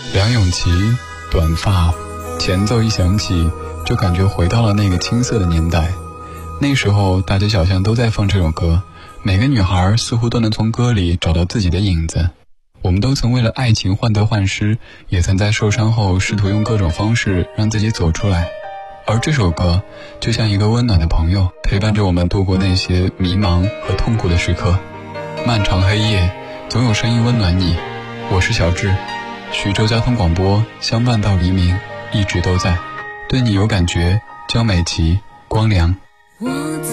梁咏琪，短发，前奏一响起，就感觉回到了那个青涩的年代。那时候大街小巷都在放这首歌，每个女孩似乎都能从歌里找到自己的影子。我们都曾为了爱情患得患失，也曾在受伤后试图用各种方式让自己走出来。而这首歌就像一个温暖的朋友，陪伴着我们度过那些迷茫和痛苦的时刻。漫长黑夜，总有声音温暖你。我是小智，徐州交通广播，相伴到黎明，一直都在。对你有感觉，焦美琪，光良。